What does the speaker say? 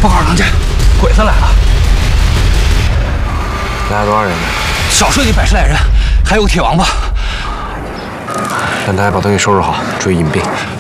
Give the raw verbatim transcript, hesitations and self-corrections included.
报告郎家，鬼子来了。 来了多少人呢？ 少说得百十来人，还有个铁王八。 让大家把东西收拾好，注意隐蔽。